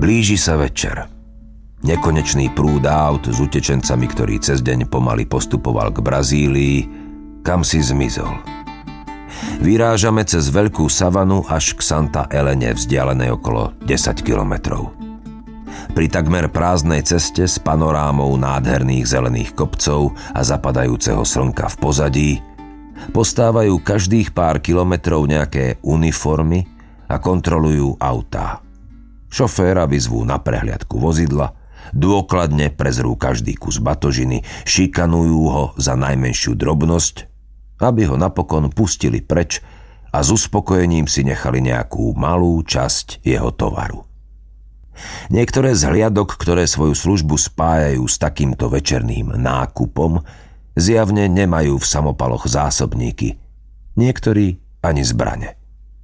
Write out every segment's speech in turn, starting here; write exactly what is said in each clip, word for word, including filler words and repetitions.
Blíži sa večer. Nekonečný prúd aut s utečencami, ktorý cez deň pomaly postupoval k Brazílii, kam si zmizol. Vyrážame cez veľkú savanu až k Santa Helene, vzdialenej okolo desať kilometrov. Pri takmer prázdnej ceste s panorámou nádherných zelených kopcov a zapadajúceho slnka v pozadí postávajú každých pár kilometrov nejaké uniformy a kontrolujú autá. Šoféra vyzvú na prehliadku vozidla, dôkladne prezrú každý kus batožiny, šikanujú ho za najmenšiu drobnosť, aby ho napokon pustili preč a s uspokojením si nechali nejakú malú časť jeho tovaru. Niektoré z hliadok, ktoré svoju službu spájajú s takýmto večerným nákupom, zjavne nemajú v samopaloch zásobníky, niektorí ani zbrane.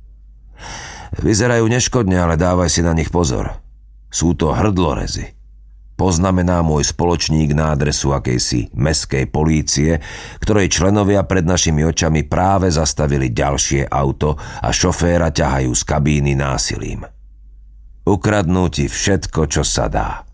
Vyzerajú neškodne, ale dávaj si na nich pozor. Sú to hrdlorezy. Poznamená môj spoločník na adresu akejsi mestskej polície, ktorej členovia pred našimi očami práve zastavili ďalšie auto a šoféra ťahajú z kabíny násilím. Ukradnú ti všetko, čo sa dá.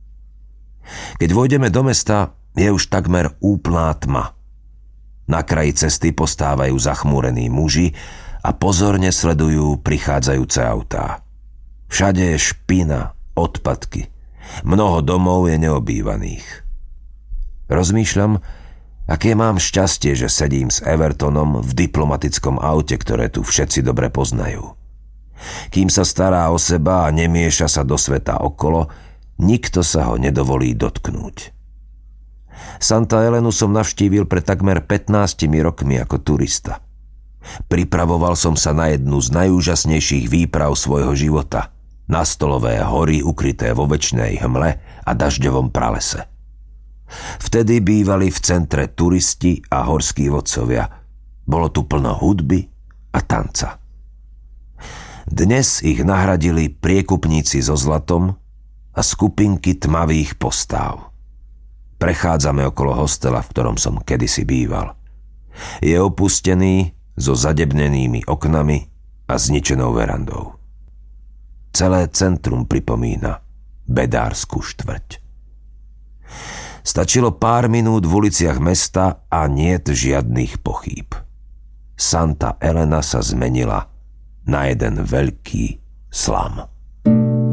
Keď vojdeme do mesta, je už takmer úplná tma. Na kraji cesty postávajú zachmúrení muži a pozorne sledujú prichádzajúce autá. Všade je špina, odpadky. Mnoho domov je neobývaných. Rozmýšľam, aké mám šťastie, že sedím s Evertonom v diplomatickom aute, ktoré tu všetci dobre poznajú. Kým sa stará o seba a nemieša sa do sveta okolo, nikto sa ho nedovolí dotknúť. Santa Helenu som navštívil pred takmer pätnástimi rokmi ako turista. Pripravoval som sa na jednu z najúžasnejších výprav svojho života, na stolové hory ukryté vo večnej hmle a dažďovom pralese. Vtedy bývali v centre turisti a horskí vodcovia. Bolo tu plno hudby a tanca. Dnes ich nahradili priekupníci so zlatom a skupinky tmavých postáv. Prechádzame okolo hostela, v ktorom som kedysi býval. Je opustený, so zadebnenými oknami a zničenou verandou. Celé centrum pripomína bedárskú štvrť. Stačilo pár minút v uliciach mesta a niet žiadnych pochýb. Santa Helena sa zmenila na jeden veľký slam.